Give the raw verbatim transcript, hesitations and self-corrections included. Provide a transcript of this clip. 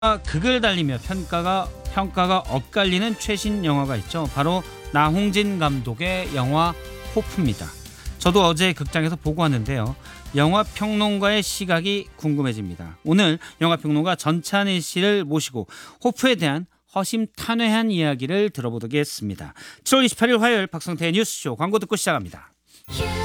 극을 달리며 평가가 평가가 엇갈리는 최신 영화가 있죠. 바로 나홍진 감독의 영화 호프입니다. 저도 어제 극장에서 보고 왔는데요. 영화 평론가의 시각이 궁금해집니다. 오늘 영화 평론가 전찬일 씨를 모시고 호프에 대한 허심탄회한 이야기를 들어보겠습니다. 칠월 이십팔일 화요일 박성태의 뉴스쇼 광고 듣고 시작합니다.